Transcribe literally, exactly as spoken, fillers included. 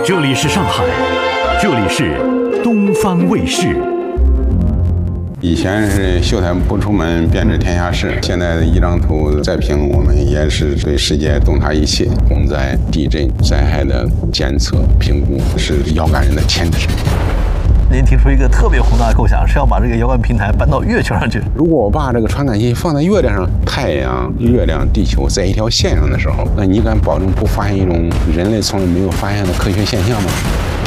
这里是上海，这里是东方卫视。 以前是秀才不出门，便知天下事。现在的一张图再评，我们也是对世界洞察一切。洪灾、地震、灾害的监测、评估是遥感人的天职。 您提出一个特别宏大的构想，是要把这个遥感平台搬到月球上去。 如果我把这个传感器放在月亮上，太阳、月亮、地球在一条线上的时候，那你敢保证不发现一种人类从来没有发现的科学现象吗？